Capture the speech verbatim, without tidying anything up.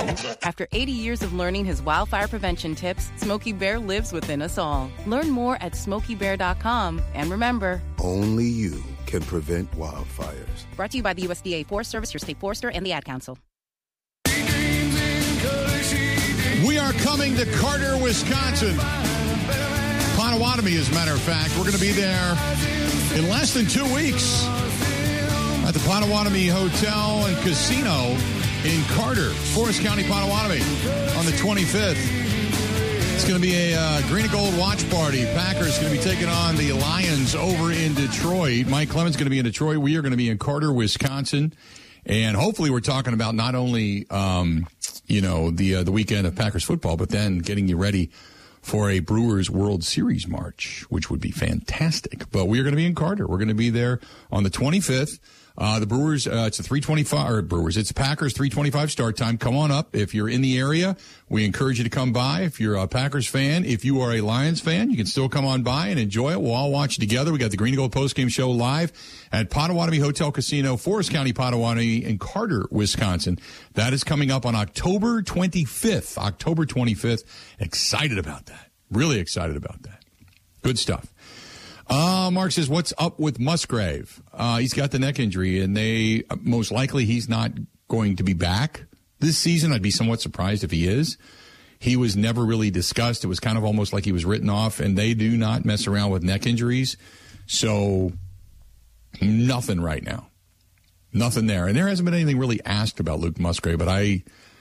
After eighty years of learning his wildfire prevention tips, Smokey Bear lives within us all. Learn more at smokey bear dot com. And remember, only you can prevent wildfires. Brought to you by the U S D A Forest Service, your state forester, and the Ad Council. We are coming to Carter, Wisconsin. Potawatomi, as a matter of fact. We're going to be there in less than two weeks at the Potawatomi Hotel and Casino in Carter, Forest County, Potawatomi, on the twenty-fifth. It's going to be a uh, green and gold watch party. Packers going to be taking on the Lions over in Detroit. Mike Clemens going to be in Detroit. We are going to be in Carter, Wisconsin. And hopefully we're talking about not only, um, you know, the uh, the weekend of Packers football, but then getting you ready for a Brewers World Series march, which would be fantastic. But we are going to be in Carter. We're going to be there on the twenty-fifth. Uh, the Brewers, uh, it's a three twenty-five, or Brewers, it's Packers three twenty-five start time. Come on up. If you're in the area, we encourage you to come by. If you're a Packers fan, if you are a Lions fan, you can still come on by and enjoy it. We'll all watch it together. We got the Green and Gold postgame show live at Potawatomi Hotel Casino, Forest County, Potawatomi, in Carter, Wisconsin. That is coming up on October twenty-fifth. October twenty-fifth. Excited about that. Really excited about that. Good stuff. Uh, Mark says, what's up with Musgrave? Uh, he's got the neck injury, and they most likely he's not going to be back this season. I'd be somewhat surprised if he is. He was never really discussed. It was kind of almost like he was written off, and they do not mess around with neck injuries. So nothing right now. Nothing there. And there hasn't been anything really asked about Luke Musgrave, but I,